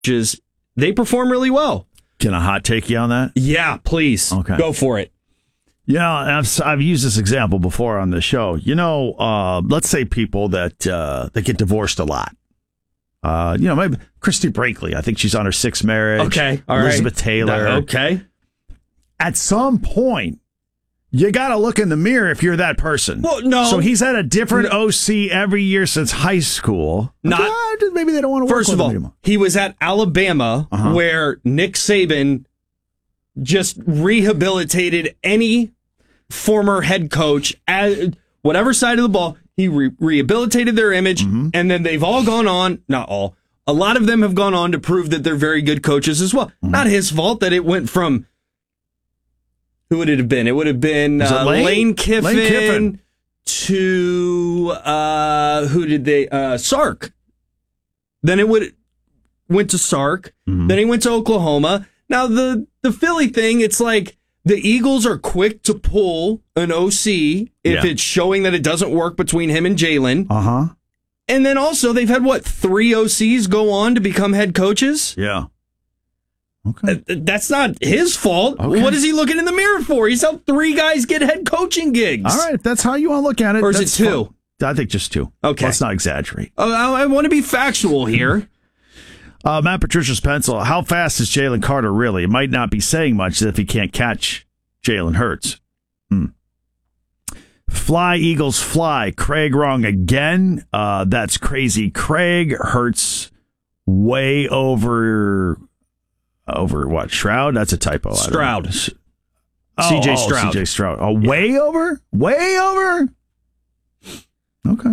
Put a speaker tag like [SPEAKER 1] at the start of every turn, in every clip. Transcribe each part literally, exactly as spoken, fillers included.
[SPEAKER 1] coaches, they perform really well.
[SPEAKER 2] Can a hot take you on that?
[SPEAKER 1] Yeah, please.
[SPEAKER 2] Okay.
[SPEAKER 1] Go for it.
[SPEAKER 2] You know, I've, I've used this example before on the show. You know, uh, let's say people that uh, that get divorced a lot. Uh, you know, maybe Christy Brinkley. I think she's on her sixth marriage.
[SPEAKER 1] Okay, all
[SPEAKER 2] Elizabeth
[SPEAKER 1] right.
[SPEAKER 2] Taylor.
[SPEAKER 1] Uh, okay.
[SPEAKER 2] At some point, you got to look in the mirror if you're that person.
[SPEAKER 1] Well, no.
[SPEAKER 2] So he's had a different no. O C every year since high school.
[SPEAKER 1] Not
[SPEAKER 2] okay, maybe they don't want to work
[SPEAKER 1] First
[SPEAKER 2] with
[SPEAKER 1] of all,
[SPEAKER 2] him anymore.
[SPEAKER 1] he was at Alabama, uh-huh. where Nick Saban just rehabilitated any former head coach at whatever side of the ball. He re- rehabilitated their image, mm-hmm. and then they've all gone on, not all, a lot of them have gone on to prove that they're very good coaches as well. Mm-hmm. Not his fault that it went from, who would it have been? It would have been uh,
[SPEAKER 2] Lane?
[SPEAKER 1] Lane, Kiffin
[SPEAKER 2] Lane Kiffin
[SPEAKER 1] to, uh, who did they, uh, Sark. Then it would went to Sark. Mm-hmm. Then he went to Oklahoma. Now, the, the Philly thing, it's like, the Eagles are quick to pull an O C if
[SPEAKER 2] yeah.
[SPEAKER 1] it's showing that it doesn't work between him and Jalen.
[SPEAKER 2] Uh-huh.
[SPEAKER 1] And then also, they've had, what, three O Cs go on to become head coaches?
[SPEAKER 2] Yeah. Okay.
[SPEAKER 1] Uh, that's not his fault.
[SPEAKER 2] Okay.
[SPEAKER 1] What is he looking in the mirror for? He's helped three guys get head coaching gigs.
[SPEAKER 2] All right, if that's how you want to look at it.
[SPEAKER 1] Or is
[SPEAKER 2] that's
[SPEAKER 1] it two?
[SPEAKER 2] Fun. I think just two.
[SPEAKER 1] Okay.
[SPEAKER 2] Let's not exaggerate.
[SPEAKER 1] Uh, I, I want to be factual here.
[SPEAKER 2] Uh, Matt Patricia's pencil. How fast is Jalen Carter really? It might not be saying much if he can't catch Jalen Hurts. Hmm. Fly, Eagles, fly. Craig wrong again. Uh, that's crazy. Craig. Hurts way over, over what? Shroud? That's a typo.
[SPEAKER 1] Stroud.
[SPEAKER 2] Oh,
[SPEAKER 1] C J
[SPEAKER 2] oh,
[SPEAKER 1] Stroud.
[SPEAKER 2] C J Stroud. Oh,
[SPEAKER 1] yeah.
[SPEAKER 2] way over? Way over? Okay.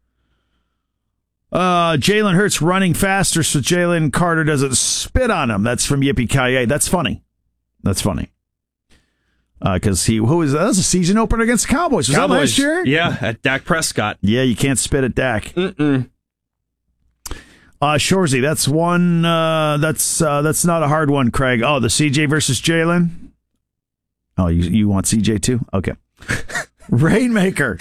[SPEAKER 2] Uh, Jalen Hurts running faster so Jalen Carter doesn't spit on him. That's from Yippee Ki-Yay. That's funny. That's funny. Because uh, he, who was that? That was a season opener against the Cowboys. Was
[SPEAKER 1] Cowboys,
[SPEAKER 2] that last year?
[SPEAKER 1] Yeah, at Dak Prescott.
[SPEAKER 2] Yeah, you can't spit at Dak.
[SPEAKER 1] Mm-mm.
[SPEAKER 2] Uh, Shorzy, that's one. Uh, that's uh, that's not a hard one, Craig. Oh, the C J versus Jalen. Oh, you you want C J too? Okay. Rainmaker.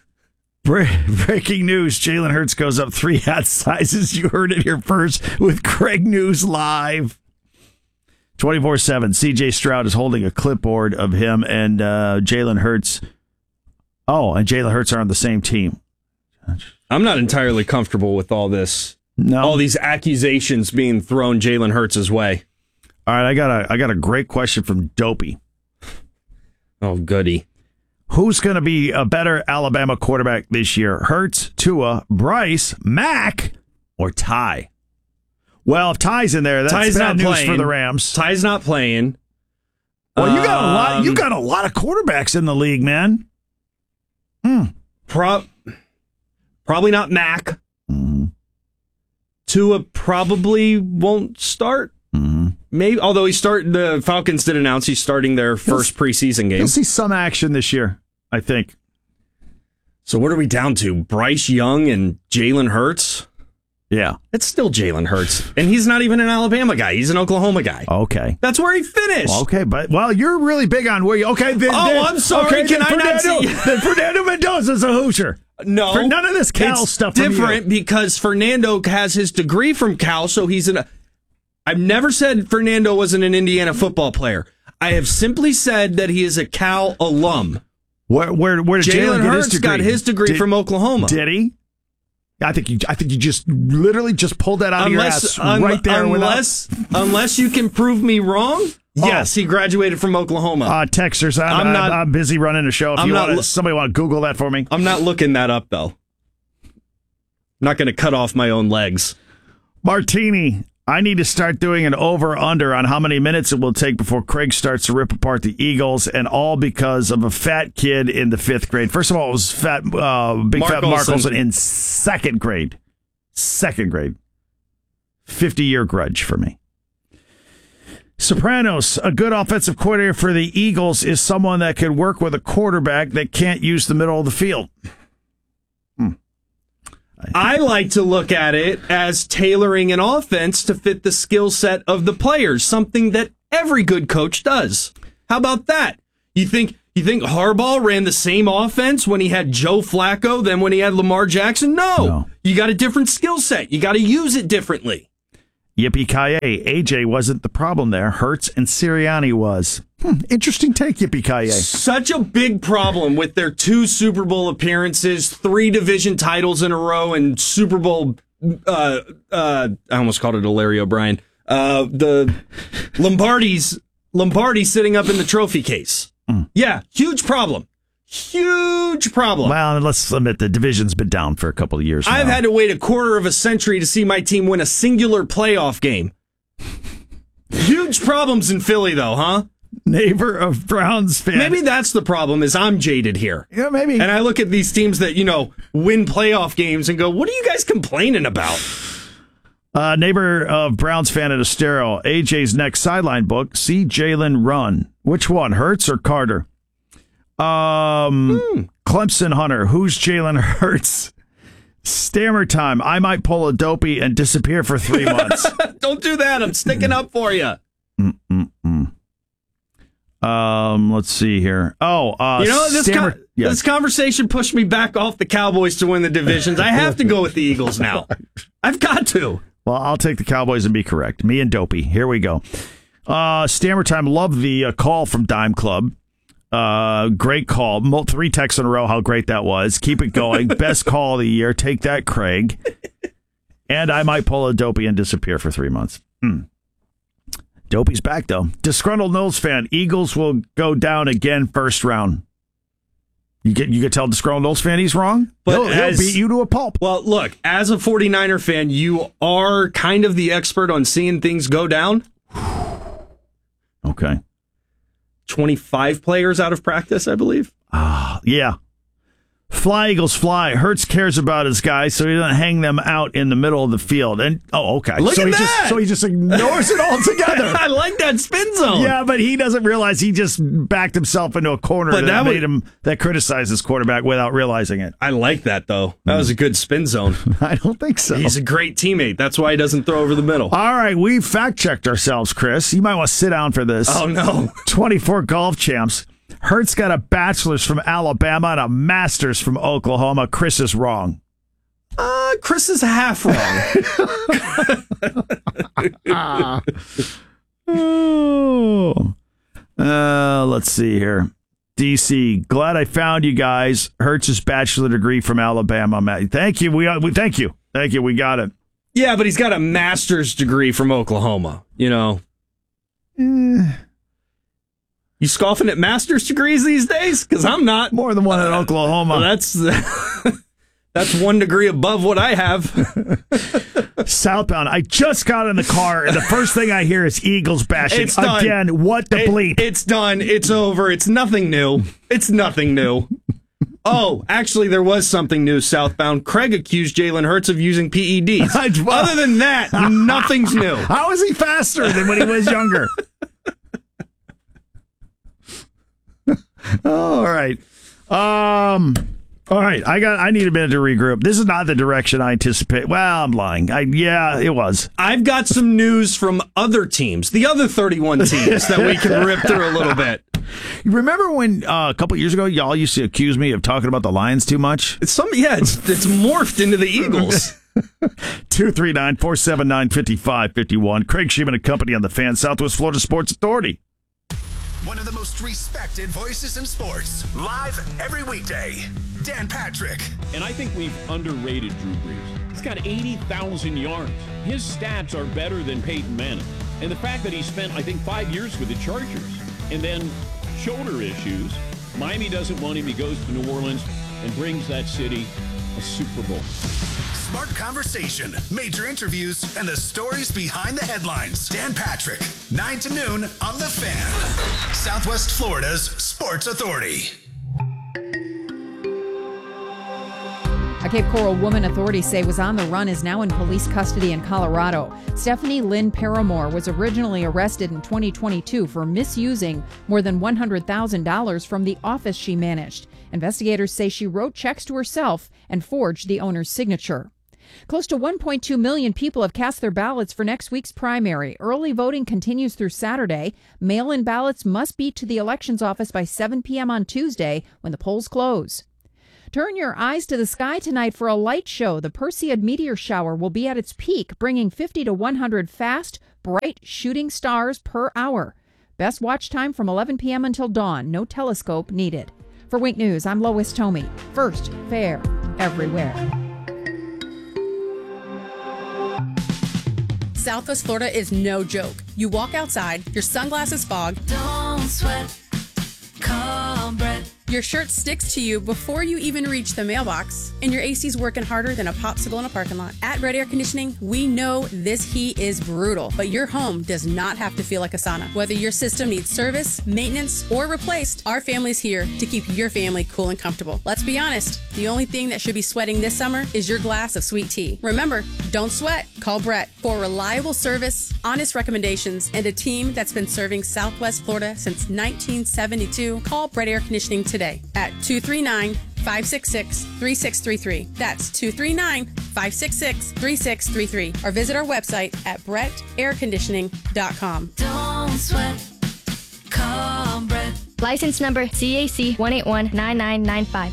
[SPEAKER 2] Breaking news, Jalen Hurts goes up three hat sizes. You heard it here first with Craig News Live. twenty-four seven, C J Stroud is holding a clipboard of him and uh, Jalen Hurts. Oh, and Jalen Hurts are on the same team.
[SPEAKER 1] I'm not entirely comfortable with all this.
[SPEAKER 2] No.
[SPEAKER 1] All these accusations being thrown Jalen Hurts' way.
[SPEAKER 2] All right, I got a I got a great question from Dopey.
[SPEAKER 1] Oh, goody.
[SPEAKER 2] Who's going to be a better Alabama quarterback this year? Hurts, Tua, Bryce, Mac, or Ty? Well, if Ty's in there, that's
[SPEAKER 1] Ty's
[SPEAKER 2] bad
[SPEAKER 1] not
[SPEAKER 2] news
[SPEAKER 1] playing.
[SPEAKER 2] for the Rams.
[SPEAKER 1] Ty's not playing.
[SPEAKER 2] Well, you got a lot.
[SPEAKER 1] Um,
[SPEAKER 2] You got a lot of quarterbacks in the league, man. Hmm.
[SPEAKER 1] Pro- probably not Mac.
[SPEAKER 2] Mm-hmm.
[SPEAKER 1] Tua probably won't start.
[SPEAKER 2] Mm-hmm.
[SPEAKER 1] Maybe, although he start the Falcons did announce he's starting their first preseason game.
[SPEAKER 2] You'll see some action this year, I think.
[SPEAKER 1] So what are we down to? Bryce Young and Jalen Hurts?
[SPEAKER 2] Yeah.
[SPEAKER 1] It's still Jalen Hurts. And he's not even an Alabama guy. He's an Oklahoma guy.
[SPEAKER 2] Okay.
[SPEAKER 1] That's where he finished.
[SPEAKER 2] Okay, but, well, you're really big on where you... Okay, then...
[SPEAKER 1] Oh,
[SPEAKER 2] then,
[SPEAKER 1] I'm sorry.
[SPEAKER 2] Okay,
[SPEAKER 1] Can
[SPEAKER 2] then
[SPEAKER 1] I not
[SPEAKER 2] Fernando,
[SPEAKER 1] see...
[SPEAKER 2] Then Fernando Mendoza's a Hoosier.
[SPEAKER 1] No.
[SPEAKER 2] For none of this Cal
[SPEAKER 1] it's
[SPEAKER 2] stuff from
[SPEAKER 1] different
[SPEAKER 2] you.
[SPEAKER 1] because Fernando has his degree from Cal, so he's an... I've never said Fernando wasn't an Indiana football player. I have simply said that he is a Cal alum.
[SPEAKER 2] Where where where did Jalen
[SPEAKER 1] Jalen
[SPEAKER 2] get
[SPEAKER 1] Hurts
[SPEAKER 2] his degree?
[SPEAKER 1] got his degree
[SPEAKER 2] did,
[SPEAKER 1] from Oklahoma.
[SPEAKER 2] Did he? I think you. I think you just literally just pulled that out
[SPEAKER 1] unless,
[SPEAKER 2] of your ass
[SPEAKER 1] un,
[SPEAKER 2] right there.
[SPEAKER 1] Unless
[SPEAKER 2] without...
[SPEAKER 1] unless you can prove me wrong.
[SPEAKER 2] Oh.
[SPEAKER 1] Yes, he graduated from Oklahoma.
[SPEAKER 2] Uh, Texters, I'm,
[SPEAKER 1] I'm
[SPEAKER 2] I'm,
[SPEAKER 1] not-
[SPEAKER 2] I'm busy running a show. If
[SPEAKER 1] I'm
[SPEAKER 2] you
[SPEAKER 1] not
[SPEAKER 2] want,
[SPEAKER 1] lo-
[SPEAKER 2] somebody want to Google that for me.
[SPEAKER 1] I'm not looking that up though. I'm not going to cut off my own legs.
[SPEAKER 2] Martini, I need to start doing an over-under on how many minutes it will take before Craig starts to rip apart the Eagles, and all because of a fat kid in the fifth grade. First of all, it was fat, uh, big
[SPEAKER 1] Mark
[SPEAKER 2] fat Mark
[SPEAKER 1] Olson.
[SPEAKER 2] Olson in second grade. Second grade. fifty-year grudge for me. Sopranos, a good offensive coordinator for the Eagles is someone that can work with a quarterback that can't use the middle of the field. Hmm.
[SPEAKER 1] I like to look at it as tailoring an offense to fit the skill set of the players, something that every good coach does. How about that? You think you think Harbaugh ran the same offense when he had Joe Flacco than when he had Lamar Jackson? No.
[SPEAKER 2] No.
[SPEAKER 1] You got a different skill set. You got to use it differently.
[SPEAKER 2] Yippee-ki-yay. A J wasn't the problem there. Hurts and Sirianni was. Hmm, interesting take, Yippee-ki-yay.
[SPEAKER 1] Such a big problem with their two Super Bowl appearances, three division titles in a row, and Super Bowl, uh, uh, I almost called it a Larry O'Brien, uh, the Lombardi's, Lombardi sitting up in the trophy case. Mm. Yeah, huge problem. Huge problem.
[SPEAKER 2] Well, let's admit the division's been down for a couple of years now.
[SPEAKER 1] I've had to wait a quarter of a century to see my team win a singular playoff game. Huge problems in Philly, though, huh?
[SPEAKER 2] Neighbor of Browns fan.
[SPEAKER 1] Maybe that's the problem, is I'm jaded here.
[SPEAKER 2] Yeah, maybe.
[SPEAKER 1] And I look at these teams that, you know, win playoff games and go, what are you guys complaining about?
[SPEAKER 2] Uh, neighbor of Browns fan at Estero. A J's next sideline book, See Jalen Run. Which one, Hurts or Carter? Um, hmm. Clemson Hunter, who's Jalen Hurts? Stammer time. I might pull a dopey and disappear for three months.
[SPEAKER 1] Don't do that. I'm sticking up for you.
[SPEAKER 2] Mm-mm-mm. Um, let's see here. Oh, uh,
[SPEAKER 1] you know this
[SPEAKER 2] Stammer-
[SPEAKER 1] con-
[SPEAKER 2] yeah.
[SPEAKER 1] this conversation pushed me back off the Cowboys to win the divisions. I have to go with the Eagles now. I've got to.
[SPEAKER 2] Well, I'll take the Cowboys and be correct. Me and Dopey. Here we go. Uh, Stammer time. Love the uh, call from Dime Club. Uh, great call. Three texts in a row. How great that was. Keep it going. Best call of the year. Take that, Craig. And I might pull a Dopey and disappear for three months. Hmm. Dopey's back, though. Disgruntled Knowles fan. Eagles will go down again first round. You get you can tell Disgruntled Knowles fan he's wrong, but he'll,
[SPEAKER 1] as,
[SPEAKER 2] he'll beat you to a pulp.
[SPEAKER 1] Well, look, as a forty-niner fan, you are kind of the expert on seeing things go down.
[SPEAKER 2] Okay.
[SPEAKER 1] twenty-five players out of practice, I believe.
[SPEAKER 2] Ah, yeah. Fly, Eagles, fly. Hurts cares about his guys, so he doesn't hang them out in the middle of the field. And oh, okay.
[SPEAKER 1] Look
[SPEAKER 2] so
[SPEAKER 1] at
[SPEAKER 2] he
[SPEAKER 1] that!
[SPEAKER 2] Just, so he just ignores it altogether.
[SPEAKER 1] I like that spin zone.
[SPEAKER 2] Yeah, but he doesn't realize he just backed himself into a corner
[SPEAKER 1] but
[SPEAKER 2] that,
[SPEAKER 1] that
[SPEAKER 2] made
[SPEAKER 1] would,
[SPEAKER 2] him that criticized his quarterback without realizing it.
[SPEAKER 1] I like that, though. That was a good spin zone.
[SPEAKER 2] I don't think so.
[SPEAKER 1] He's a great teammate. That's why he doesn't throw over the middle.
[SPEAKER 2] All right, we fact-checked ourselves, Chris. You might want to sit down for this.
[SPEAKER 1] Oh, no.
[SPEAKER 2] twenty-four golf champs. Hurts got a bachelor's from Alabama and a master's from Oklahoma. Chris is wrong.
[SPEAKER 1] Uh, Chris is half wrong.
[SPEAKER 2] oh. Uh, let's see here. D C, glad I found you guys. Hurts' bachelor degree from Alabama. Thank you. We, we thank you. Thank you. We got it.
[SPEAKER 1] Yeah, but he's got a master's degree from Oklahoma. You know.
[SPEAKER 2] Eh.
[SPEAKER 1] You scoffing at master's degrees these days? Because I'm not.
[SPEAKER 2] More than one in Oklahoma.
[SPEAKER 1] Well, that's that's one degree above what I have.
[SPEAKER 2] Southbound. I just got in the car, and the first thing I hear is Eagles bashing.
[SPEAKER 1] It's done.
[SPEAKER 2] Again, what the
[SPEAKER 1] it,
[SPEAKER 2] bleep?
[SPEAKER 1] It's done. It's over. It's nothing new. It's nothing new. Oh, actually, there was something new, Southbound. Craig accused Jalen Hurts of using P E Ds. Other than that, nothing's new.
[SPEAKER 2] How is he faster than when he was younger? All right. Um, all right. I got, I need a minute to regroup. This is not the direction I anticipate. Well, I'm lying. I, yeah, it was.
[SPEAKER 1] I've got some news from other teams, the other thirty-one teams that we can rip through a little bit.
[SPEAKER 2] You remember when uh, a couple years ago, y'all used to accuse me of talking about the Lions too much?
[SPEAKER 1] It's some, yeah, it's, it's morphed into the Eagles.
[SPEAKER 2] two three nine, four seven nine, five five five one. Craig Sheeman and Company on the Fan, Southwest Florida Sports Authority.
[SPEAKER 3] One of the most respected voices in sports. Live every weekday. Dan Patrick.
[SPEAKER 4] And I think we've underrated Drew Brees. He's got eighty thousand yards. His stats are better than Peyton Manning. And the fact that he spent, I think, five years with the Chargers and then shoulder issues, Miami doesn't want him. He goes to New Orleans and brings that city a Super Bowl.
[SPEAKER 3] Smart conversation, major interviews, and the stories behind the headlines. Dan Patrick, nine to noon on The Fan. Southwest Florida's Sports Authority.
[SPEAKER 5] A Cape Coral woman authorities say was on the run is now in police custody in Colorado. Stephanie Lynn Paramore was originally arrested in twenty twenty-two for misusing more than one hundred thousand dollars from the office she managed. Investigators say she wrote checks to herself and forged the owner's signature. Close to one point two million people have cast their ballots for next week's primary. Early voting continues through Saturday. Mail-in ballots must be to the elections office by seven p.m. on Tuesday when the polls close. Turn your eyes to the sky tonight for a light show. The Perseid meteor shower will be at its peak, bringing fifty to one hundred fast, bright shooting stars per hour. Best watch time from eleven p.m. until dawn. No telescope needed. For Wink News, I'm Lois Tomey. First, fair everywhere.
[SPEAKER 6] Southwest Florida is no joke. You walk outside, your sunglasses fog.
[SPEAKER 7] Don't sweat. Call Brett.
[SPEAKER 6] Your shirt sticks to you before you even reach the mailbox, and your A C's working harder than a popsicle in a parking lot. At Brett Air Conditioning, we know this heat is brutal, but your home does not have to feel like a sauna. Whether your system needs service, maintenance, or replaced, our family's here to keep your family cool and comfortable. Let's be honest, the only thing that should be sweating this summer is your glass of sweet tea. Remember, don't sweat. Call Brett for reliable service, honest recommendations, and a team that's been serving Southwest Florida since nineteen seventy-two. Call Brett Air Conditioning today at two three nine, five six six, three six three three. That's two three nine, five six six, three six three three. Or visit our website at brett air conditioning dot com.
[SPEAKER 7] Don't sweat. Call Brett.
[SPEAKER 8] License number C A C one eight one nine nine nine five.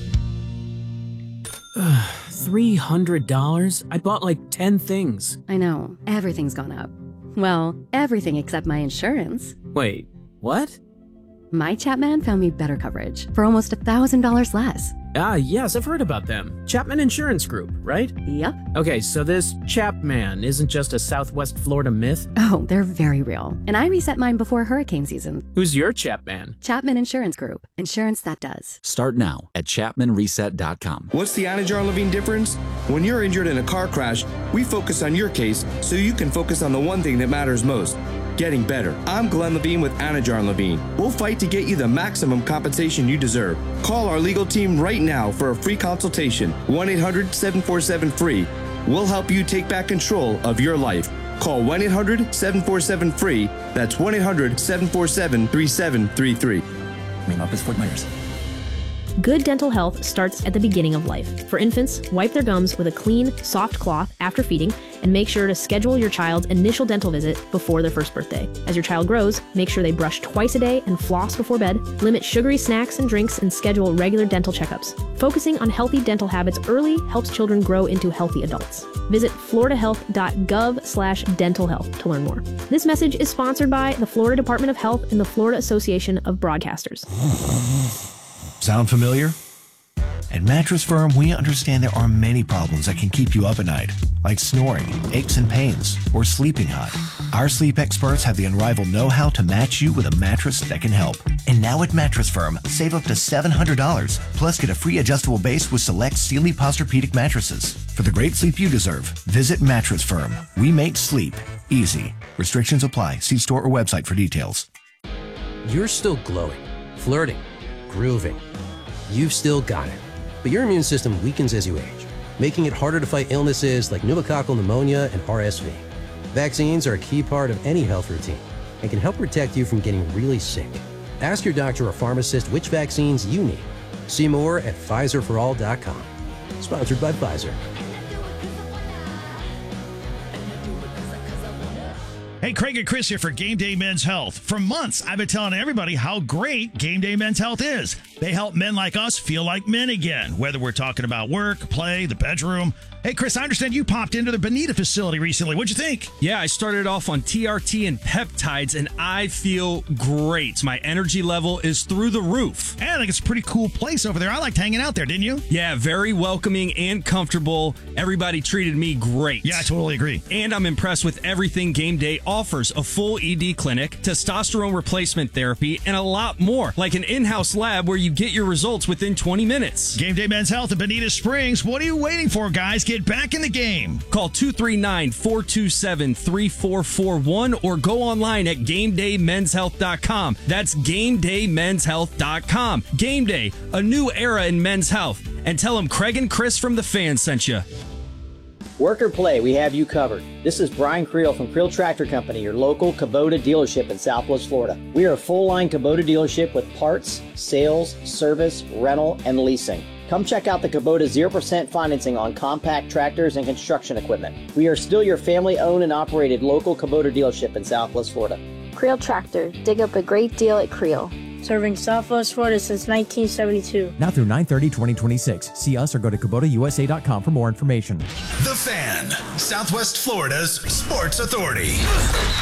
[SPEAKER 9] three hundred dollars? I bought like ten things.
[SPEAKER 10] I know. Everything's gone up. Well, everything except my insurance.
[SPEAKER 9] Wait, what?
[SPEAKER 10] My Chapman found me better coverage for almost one thousand dollars less.
[SPEAKER 9] Ah, yes, I've heard about them. Chapman Insurance Group, right?
[SPEAKER 10] Yep.
[SPEAKER 9] Okay, so this Chapman isn't just a Southwest Florida myth?
[SPEAKER 10] Oh, they're very real. And I reset mine before hurricane season.
[SPEAKER 9] Who's your Chapman?
[SPEAKER 10] Chapman Insurance Group. Insurance that does.
[SPEAKER 11] Start now at chapman reset dot com.
[SPEAKER 12] What's the Anajar Levine difference? When you're injured in a car crash, we focus on your case so you can focus on the one thing that matters most. Getting better. I'm Glenn Levine with Anajar Levine. We'll fight to get you the maximum compensation you deserve. Call our legal team right now for a free consultation. one eight hundred seven four seven free. We'll help you take back control of your life. Call one eight hundred seven four seven free. That's one eight hundred seven four seven three seven three three.
[SPEAKER 13] Main office, Fort Myers.
[SPEAKER 14] Good dental health starts at the beginning of life. For infants, wipe their gums with a clean, soft cloth after feeding, and make sure to schedule your child's initial dental visit before their first birthday. As your child grows, make sure they brush twice a day and floss before bed, limit sugary snacks and drinks, and schedule regular dental checkups. Focusing on healthy dental habits early helps children grow into healthy adults. Visit florida health dot gov slash dental health to learn more. This message is sponsored by the Florida Department of Health and the Florida Association of Broadcasters.
[SPEAKER 15] Sound familiar? At Mattress Firm, we understand there are many problems that can keep you up at night, like snoring, aches and pains, or sleeping hot. Our sleep experts have the unrivaled know-how to match you with a mattress that can help. And now at Mattress Firm, save up to seven hundred dollars, plus get a free adjustable base with select Sealy Posturepedic mattresses. For the great sleep you deserve, visit Mattress Firm. We make sleep easy. Restrictions apply. See store or website for details.
[SPEAKER 16] You're still glowing, flirting, grooving. You've still got it. But your immune system weakens as you age, making it harder to fight illnesses like pneumococcal pneumonia and R S V. Vaccines are a key part of any health routine and can help protect you from getting really sick. Ask your doctor or pharmacist which vaccines you need. See more at Pfizer for all dot com. Sponsored by Pfizer.
[SPEAKER 2] Hey, Craig and Chris here for Game Day Men's Health. For months, I've been telling everybody how great Game Day Men's Health is. They help men like us feel like men again, whether we're talking about work, play, the bedroom. Hey, Chris, I understand you popped into the Bonita facility recently. What'd you think?
[SPEAKER 1] Yeah, I started off on T R T and peptides, and I feel great. My energy level is through the roof.
[SPEAKER 2] And I think it's a pretty cool place over there. I liked hanging out there, didn't you?
[SPEAKER 1] Yeah, very welcoming and comfortable. Everybody treated me great.
[SPEAKER 2] Yeah, I totally agree.
[SPEAKER 1] And I'm impressed with everything Game Day offers. A full E D clinic, testosterone replacement therapy, and a lot more. Like an in-house lab where you get your results within twenty minutes.
[SPEAKER 2] Game Day Men's Health in Bonita Springs. What are you waiting for, guys? Get back in the game.
[SPEAKER 1] Call two three nine, four two seven, three four four one or go online at game day men's health dot com. That's game day men's health dot com. Game Day, a new era in men's health. And tell them Craig and Chris from The Fan sent you.
[SPEAKER 17] Work or play, we have you covered. This is Brian Creel from Creel Tractor Company, your local Kubota dealership in Southwest Florida. We are a full-line Kubota dealership with parts, sales, service, rental, and leasing. Come check out the Kubota zero percent financing on compact tractors and construction equipment. We are still your family-owned and operated local Kubota dealership in Southwest Florida.
[SPEAKER 18] Creel Tractor. Dig up a great deal at Creel. serving Southwest Florida since nineteen seventy-two.
[SPEAKER 19] Now through nine thirty twenty twenty-six. See us or go to Kubota U S A dot com for more information.
[SPEAKER 3] The Fan, Southwest Florida's sports authority.